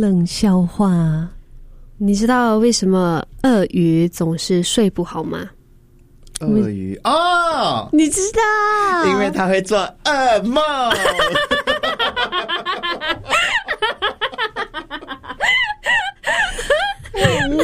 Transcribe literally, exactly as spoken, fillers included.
冷笑话。 你知道为什么鳄鱼总是睡不好吗？ 鳄鱼哦， 你知道？ 因为他会做噩梦。